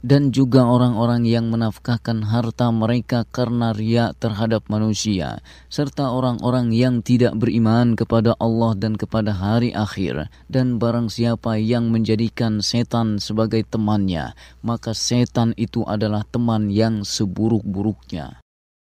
dan juga orang-orang yang menafkahkan harta mereka karena riya terhadap manusia, serta orang-orang yang tidak beriman kepada Allah dan kepada hari akhir. Dan barang siapa yang menjadikan setan sebagai temannya, maka setan itu adalah teman yang seburuk-buruknya.